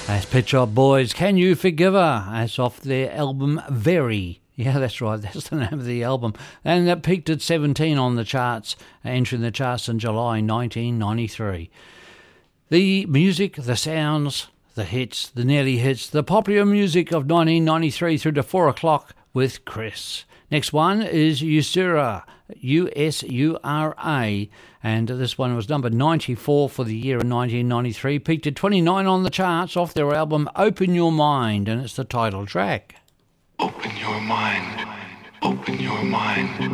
That's Pet Shop Boys, Can You Forgive Her? That's off their album Very. Yeah, that's right, that's the name of the album. And that peaked at 17 on the charts, entering the charts in July 1993. The music, the sounds, the hits, the nearly hits, the popular music of 1993 through to 4 o'clock with Chris. Next one is Usura, U-S-U-R-A, and this one was number 94 for the year in 1993, peaked at 29 on the charts off their album Open Your Mind, and it's the title track. Open your mind, open your mind.